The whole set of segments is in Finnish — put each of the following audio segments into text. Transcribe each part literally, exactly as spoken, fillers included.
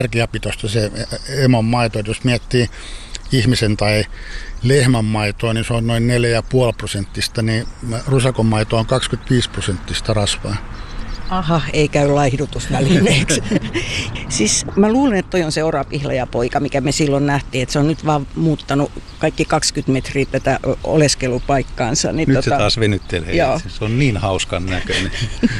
energiapitoista se emon maito. Jos miettii ihmisen tai lehmän maitoa, niin se on noin neljä pilkku viisi prosenttista, niin rusakon maito on kaksikymmentäviisi prosenttista rasvaa. Aha, ei käy laihdutusvälineeksi. Siis mä luulen, että toi on se orapihlajapoika, mikä me silloin nähtiin, että se on nyt vaan muuttanut kaikki kaksikymmentä metriä tätä oleskelupaikkaansa. Niin nyt tota, se taas venyttelee. Joo. Se on niin hauskan näköinen.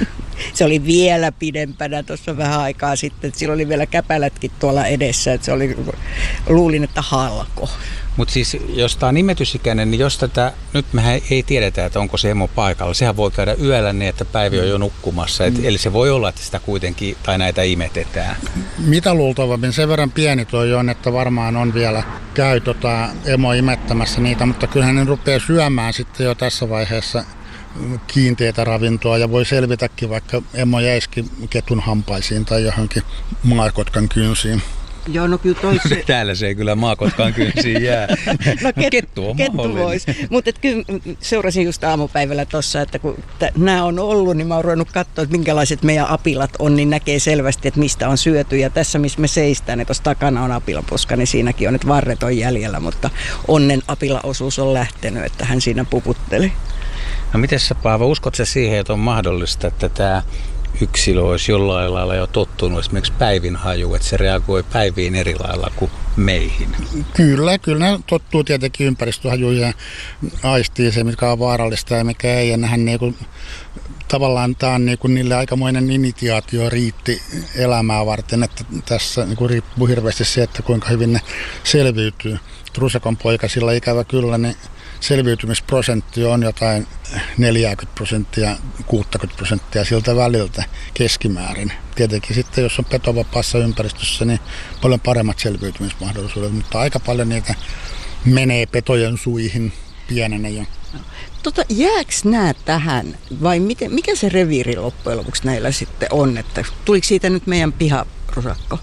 Se oli vielä pidempänä tuossa vähän aikaa sitten. Sillä oli vielä käpälätkin tuolla edessä. Että se oli, luulin, että halko. Mutta siis jos tämä on nimetysikäinen, niin jos tätä, nyt mehän ei tiedetä, että onko se emo paikalla. Sehän voi käydä yöllä niin, että Päivi on jo nukkumassa. Et, mm. Eli se voi olla, että sitä kuitenkin, tai näitä imetetään. Mitä luultavammin? Sen verran pieni toi on, että varmaan on vielä käy tota emo imettämässä niitä, mutta kyllähän ne rupeaa syömään sitten jo tässä vaiheessa kiinteitä ravintoa ja voi selvitäkin, vaikka emo jäisikin ketun hampaisiin tai johonkin maakotkan kynsiin. Joo, no kyllä toi se... Täällä se ei kyllä maakotkaan kynsiin jää. No ket, kettu on kettu vois. Mutta kyllä seurasin just aamupäivällä tuossa, että kun nämä on ollut, niin mä oon ruvennut katsoa, että minkälaiset meidän apilat on, niin näkee selvästi, että mistä on syöty. Ja tässä, missä me seistään, niin tuossa takana on apilanposka, niin siinäkin on, että varret on jäljellä, mutta onnen apilaosuus on lähtenyt, että hän siinä puputteli. No miten sä, Paavo, uskot sä siihen, että on mahdollista, että tämä yksilö olisi jollain lailla jo tottunut esimerkiksi Päivin hajuun, että se reagoi Päiviin eri lailla kuin meihin? Kyllä, kyllä ne tottuu tietenkin ympäristöhajuun ja aistii se, mikä on vaarallista ja mikä ei. Ja nehän niinku, tavallaan tämä on niinku niille aikamoinen initiaatio riitti elämää varten, että tässä niinku riippuu hirveästi se, että kuinka hyvin ne selviytyy. Rusakon poikasilla ikävä kyllä, niin selviytymisprosentti on jotain neljäkymmentä prosenttia, kuusikymmentä prosenttia siltä väliltä keskimäärin. Tietenkin sitten, jos on petovapaassa ympäristössä, niin paljon paremmat selviytymismahdollisuudet, mutta aika paljon niitä menee petojen suihin pienenä jo. Tota, jääks nää tähän vai miten, mikä se reviiri loppujen lopuksi näillä sitten on? Että tuliko siitä nyt meidän piharusakko?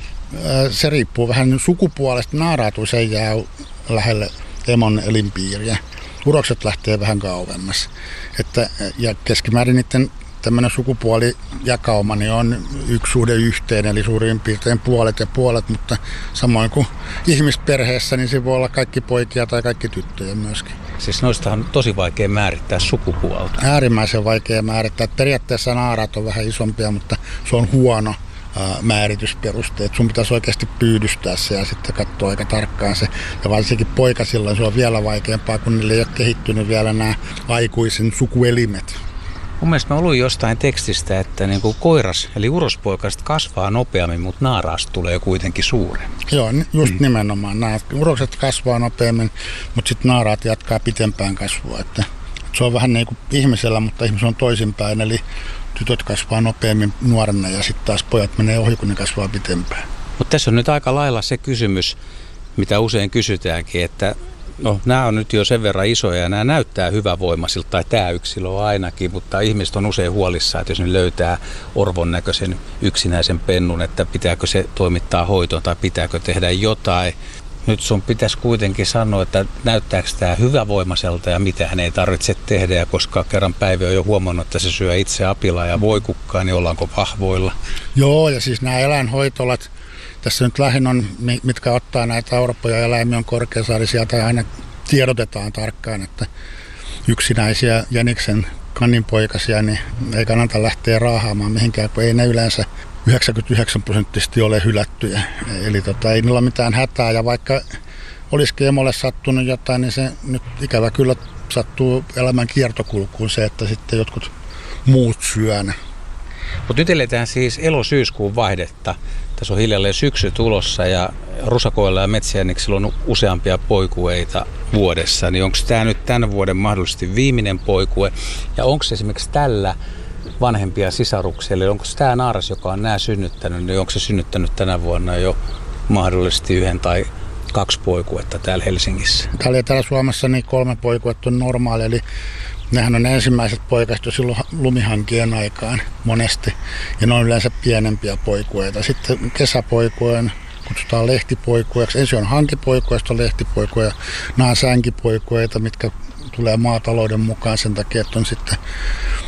Se riippuu vähän sukupuolesta. Naaraat usein jää lähelle emon elinpiiriä. Urokset lähtee vähän kauemmas. Että, ja keskimäärin niiden tämmöinen sukupuolijakauma niin on yksi suhde yhteen, eli suurin piirtein puolet ja puolet, mutta samoin kuin ihmisperheessä, niin se voi olla kaikki poikia tai kaikki tyttöjä myöskin. Siis noistahan on tosi vaikea määrittää sukupuolta. Äärimmäisen vaikea määrittää. Periaatteessa naaraat on vähän isompia, mutta se on huono määritysperuste. Sun pitäisi oikeasti pyydystää se ja sitten katsoa aika tarkkaan se. Ja varsinkin poikasilla se on vielä vaikeampaa, kun niille ei ole kehittynyt vielä nämä aikuisen sukuelimet. Mun mielestä mä luin jostain tekstistä, että niin kuin koiras, eli urospoikaset kasvaa nopeammin, mutta naaraasta tulee kuitenkin suuremmin. Joo, just mm. nimenomaan. Nämä urokset kasvaa nopeammin, mutta sitten naaraat jatkaa pitempään kasvua. Että se on vähän niin kuin ihmisellä, mutta ihmis on toisinpäin. Eli tytöt kasvaa nopeammin nuorena ja sitten taas pojat menee ohi, kun ne kasvaa pitempään. Mutta tässä on nyt aika lailla se kysymys, mitä usein kysytäänkin, että no, nämä on nyt jo sen verran isoja ja nämä näyttää hyvävoimaisilta, tai tämä yksilö on ainakin, mutta ihmiset on usein huolissaan, että jos ne löytää orvon näköisen yksinäisen pennun, että pitääkö se toimittaa hoitoon tai pitääkö tehdä jotain. Nyt sun pitäisi kuitenkin sanoa, että näyttääkö tämä hyvävoimaiselta ja mitä hän ei tarvitse tehdä, ja koska kerran Päivi on jo huomannut, että se syö itse apilaa ja voikukkaa, niin ollaanko vahvoilla? Joo, ja siis nämä eläinhoitolat, tässä nyt lähin on, mitkä ottaa näitä orpoja ja eläimiä on Korkeasaari, sieltä aina tiedotetaan tarkkaan, että yksinäisiä jäniksen kanninpoikasia, niin ei kannata lähteä raahaamaan mihinkään, kun ei ne yleensä yhdeksänkymmentäyhdeksän prosenttisesti ole hylättyjä. Eli tota, ei niillä ole mitään hätää, ja vaikka olisikin emolle sattunut jotain, niin se nyt ikävä kyllä sattuu elämän kiertokulkuun se, että sitten jotkut muut syö. Mutta nyt eletään siis elo-syyskuun vaihdetta. Tässä on hiljalleen syksy tulossa ja rusakoilla ja metsäjäniksillä on useampia poikueita vuodessa. Niin onko tämä nyt tämän vuoden mahdollisesti viimeinen poikue? Ja onko esimerkiksi tällä vanhempia sisaruksia? Eli onko tämä naaras, joka on nämä synnyttänyt, niin onko se synnyttänyt tänä vuonna jo mahdollisesti yhden tai kaksi poikuetta täällä Helsingissä? Täällä, täällä Suomessa niin kolme poikuetta on normaali, eli nehän on ensimmäiset poikaset jo silloin lumihankien aikaan monesti, ja ne on yleensä pienempiä poikueita. Sitten kesäpoikueen kutsutaan lehtipoikueeksi. Ensin on hankipoikueista lehtipoikuja, nämä on sänkipoikueita, mitkä tulee maatalouden mukaan sen takia, että on sitten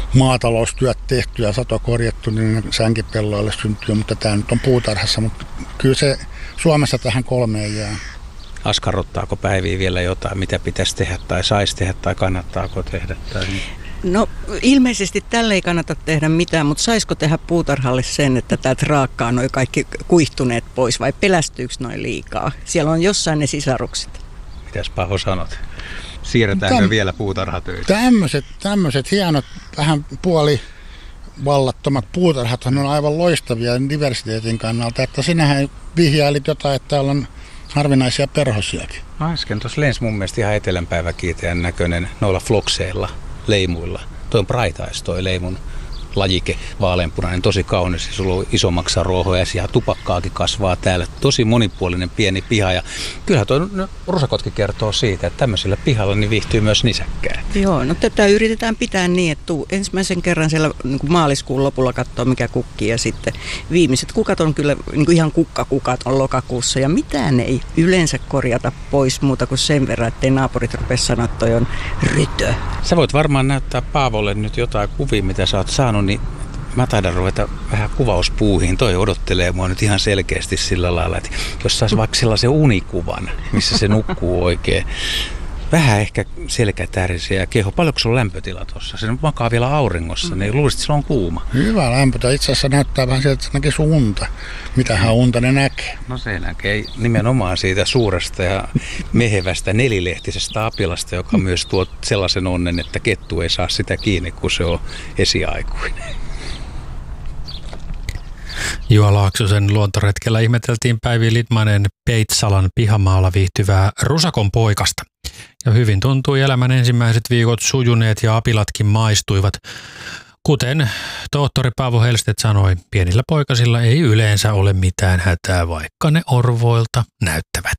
maataloustyöt tehty ja sato korjattu, niin sänkipelloille syntyy, mutta tämä nyt on puutarhassa, mutta kyllä se Suomessa tähän kolmeen jää. Askarruttaako Päiviä vielä jotain, mitä pitäisi tehdä tai saisi tehdä tai kannattaako tehdä? Tai... No ilmeisesti tälle ei kannata tehdä mitään, mutta saisiko tehdä puutarhalle sen, että täältä raakkaa noi kaikki kuihtuneet pois vai pelästyykö noin liikaa? Siellä on jossain ne sisarukset. Mitäs Paho sanot? Siirretäänkö Täm, vielä puutarhatöitä? Tämmöiset, tämmöiset hienot, vähän puolivallattomat puutarhat on aivan loistavia diversiteetin kannalta, että sinähän vihjailit jotain, että täällä on harvinaisia perhosiakin. No äsken tuossa lensi mun mielestä ihan etelänpäiväkiiteen näköinen noilla flokseilla, leimuilla. Toi on Braitais toi leimun lajike, vaaleanpunainen, tosi kaunis. Sulla on isommaksa ruohoja ja tupakkaakin kasvaa täällä. Tosi monipuolinen pieni piha. Ja kyllähän tuo no, rusakotki kertoo siitä, että tämmöisellä pihalla niin viihtyy myös nisäkkäät. Joo, no tätä yritetään pitää niin, että tuu ensimmäisen kerran siellä niin kuin maaliskuun lopulla katsoa mikä kukkii. Ja sitten viimeiset kukat on kyllä niin kuin ihan kukkakukat on lokakuussa. Ja mitään ei yleensä korjata pois muuta kuin sen verran, ettei naapurit rupea sanoa, että toi on rytö. Sä voit varmaan näyttää Paavolle nyt jotain kuvia, mitä sä oot saanut, niin mä taidan ruveta vähän kuvauspuuhiin. Toi odottelee mua nyt ihan selkeästi sillä lailla, että jos sais vaikka sellaisen unikuvan, missä se nukkuu oikein. Vähän ehkä selkätärisiä ja keho. Paljonko sulla on lämpötila tuossa? Se makaa vielä auringossa, niin luulisit, että sillä on kuuma. Hyvä lämpötila. Itse asiassa näyttää vähän sieltä, että se näkisi unta. Mitähän unta ne näkee? No se näkee nimenomaan siitä suuresta ja mehevästä nelilehtisestä apilasta, joka myös tuo sellaisen onnen, että kettu ei saa sitä kiinni, kun se on esiaikuinen. Juha Laaksosen luontoretkellä ihmeteltiin Päivi Lidmanen Peitsalan pihamaalla viihtyvää rusakon poikasta. Ja hyvin tuntui elämän ensimmäiset viikot sujuneet ja apilatkin maistuivat. Kuten tohtori Paavo Hellstedt sanoi, pienillä poikasilla ei yleensä ole mitään hätää, vaikka ne orvoilta näyttävät.